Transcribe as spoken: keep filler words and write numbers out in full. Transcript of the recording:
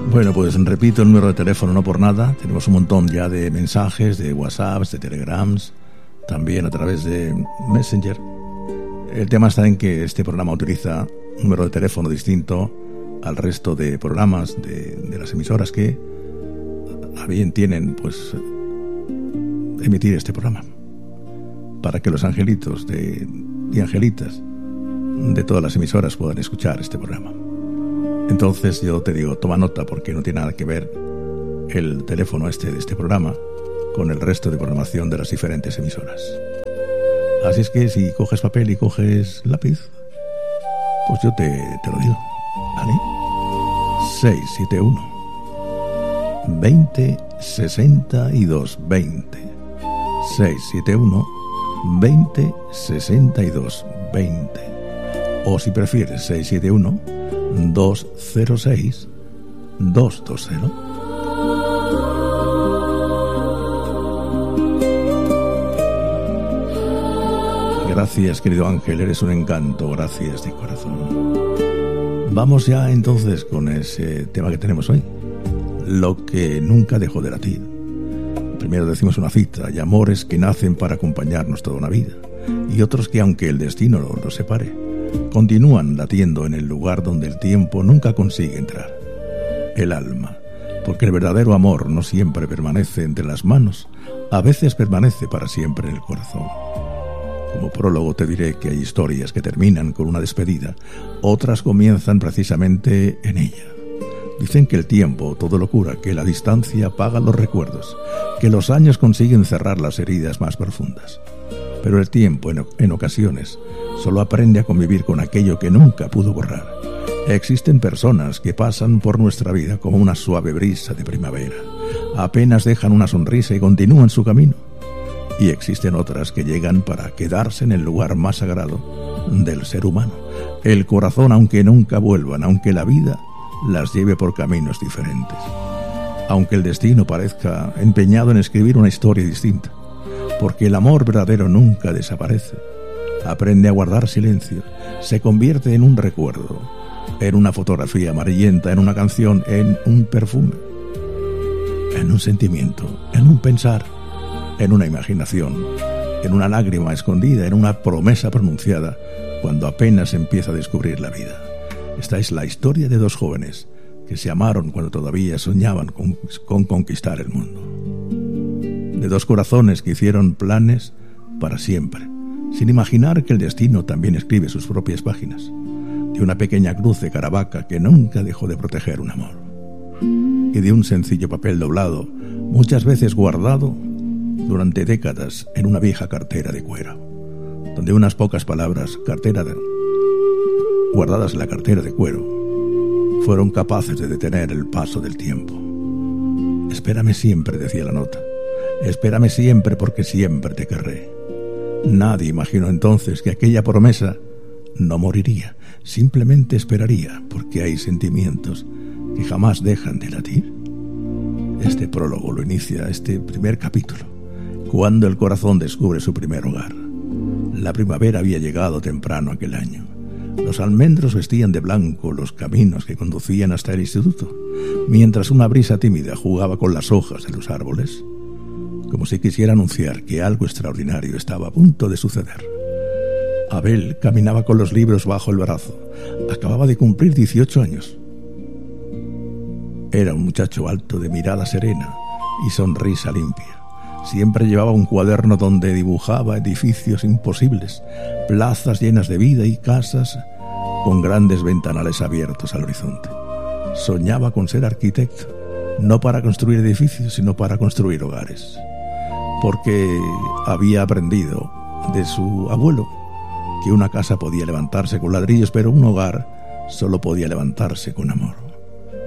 Bueno, pues repito el número de teléfono, no por nada. Tenemos un montón ya de mensajes, de WhatsApps, de Telegrams, también a través de Messenger. El tema está en que este programa utiliza un número de teléfono distinto al resto de programas de, de las emisoras que a bien tienen, pues, emitir este programa, para que los angelitos de, y angelitas de todas las emisoras puedan escuchar este programa. Entonces yo te digo, toma nota, porque no tiene nada que ver el teléfono este de este programa con el resto de programación de las diferentes emisoras. Así es que si coges papel y coges lápiz, pues yo te, te lo digo, ¿vale? seis siete uno veinte sesenta y dos veinte. seis siete uno veinte sesenta y dos veinte. O si prefieres, seis siete uno dos cero seis dos dos cero. Gracias, querido Ángel, eres un encanto, gracias de corazón. Vamos ya entonces con ese tema que tenemos hoy, lo que nunca dejó de latir. Primero decimos una cita: hay amores que nacen para acompañarnos toda una vida, y otros que, aunque el destino los separe, continúan latiendo en el lugar donde el tiempo nunca consigue entrar: el alma. Porque el verdadero amor no siempre permanece entre las manos, a veces permanece para siempre en el corazón. Como prólogo te diré que hay historias que terminan con una despedida, otras comienzan precisamente en ella. Dicen que el tiempo todo lo cura, que la distancia apaga los recuerdos, que los años consiguen cerrar las heridas más profundas. Pero el tiempo, en, en ocasiones, solo aprende a convivir con aquello que nunca pudo borrar. Existen personas que pasan por nuestra vida como una suave brisa de primavera. Apenas dejan una sonrisa y continúan su camino. Y existen otras que llegan para quedarse en el lugar más sagrado del ser humano, el corazón, aunque nunca vuelvan, aunque la vida las lleve por caminos diferentes. Aunque el destino parezca empeñado en escribir una historia distinta, porque el amor verdadero nunca desaparece. Aprende a guardar silencio, se convierte en un recuerdo, en una fotografía amarillenta, en una canción, en un perfume, en un sentimiento, en un pensar, en una imaginación, en una lágrima escondida, en una promesa pronunciada, cuando apenas empieza a descubrir la vida. Esta es la historia de dos jóvenes que se amaron cuando todavía soñaban con, con conquistar el mundo. De dos corazones que hicieron planes para siempre, sin imaginar que el destino también escribe sus propias páginas. De una pequeña cruz de Caravaca que nunca dejó de proteger un amor. Y de un sencillo papel doblado, muchas veces guardado durante décadas en una vieja cartera de cuero, donde unas pocas palabras, cartera de, guardadas en la cartera de cuero, fueron capaces de detener el paso del tiempo. Espérame siempre, decía la nota. Espérame siempre, porque siempre te querré. Nadie imaginó entonces que aquella promesa no moriría, simplemente esperaría, porque hay sentimientos que jamás dejan de latir. Este prólogo lo inicia este primer capítulo, cuando el corazón descubre su primer hogar. La primavera había llegado temprano aquel año. Los almendros vestían de blanco los caminos que conducían hasta el instituto, mientras una brisa tímida jugaba con las hojas de los árboles, como si quisiera anunciar que algo extraordinario estaba a punto de suceder. Abel caminaba con los libros bajo el brazo. Acababa de cumplir dieciocho años. Era un muchacho alto, de mirada serena y sonrisa limpia. Siempre llevaba un cuaderno donde dibujaba edificios imposibles, plazas llenas de vida y casas con grandes ventanales abiertos al horizonte. Soñaba con ser arquitecto, no para construir edificios, sino para construir hogares, porque había aprendido de su abuelo que una casa podía levantarse con ladrillos, pero un hogar solo podía levantarse con amor.